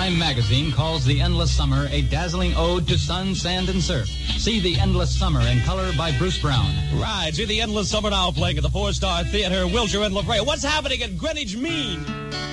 Time magazine calls The Endless Summer a dazzling ode to sun, sand, and surf. See The Endless Summer in color by Bruce Brown. Right, see The Endless Summer now playing at the 4-Star Theater, Wilshire and La Brea. What's happening at Greenwich Mean?